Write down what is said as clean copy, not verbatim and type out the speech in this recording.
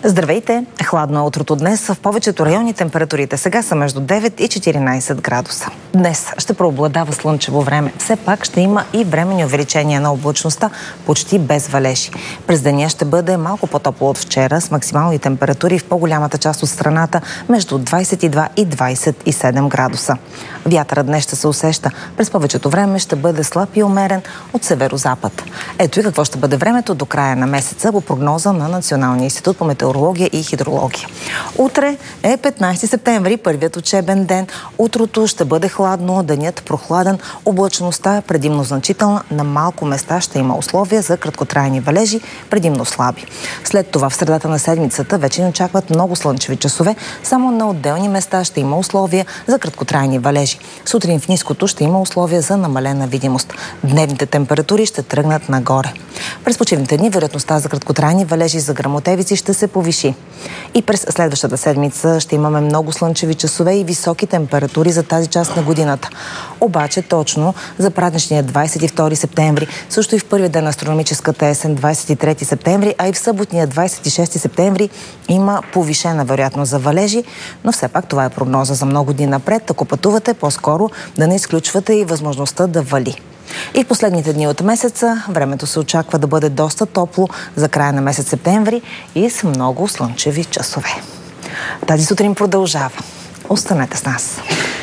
Здравейте! Хладно е утрото днес. В повечето райони температурите сега са между 9 и 14 градуса. Днес ще преобладава слънчево време. Все пак ще има и временни увеличения на облачността, почти без валежи. През деня ще бъде малко по-топло от вчера, с максимални температури в по-голямата част от страната между 22 и 27 градуса. Вятърът днес ще се усеща. През повечето време ще бъде слаб и умерен от северозапад. Ето и какво ще бъде времето до края на месеца по прогноза на Националния институт по метеорология и хидрология. Утре е 15 септември, първият учебен ден. Утрото ще бъде хладно, денят прохладен, облачността предимно значителна. На малко места ще има условия за краткотрайни валежи, предимно слаби. След това в средата на седмицата вече ни очакват много слънчеви часове. Само на отделни места ще има условия за краткотрайни валежи. Сутрин в ниското ще има условия за намалена видимост. Дневните температури ще тръгнат нагоре. През почивните дни вероятността за краткотрайни валежи за гръмотевици ще се повиши. И през следващата седмица ще имаме много слънчеви часове и високи температури за тази част на годината. Обаче точно за празничния 22 септември, също и в първия ден на астрономическата есен 23 септември, а и в съботния 26 септември има повишена вероятност за валежи, но все пак това е прогноза за много дни напред. Ако пътувате, по-скоро да не изключвате и възможността да вали. И в последните дни от месеца времето се очаква да бъде доста топло за края на месец септември и с много слънчеви часове. Тази сутрин продължава. Останете с нас.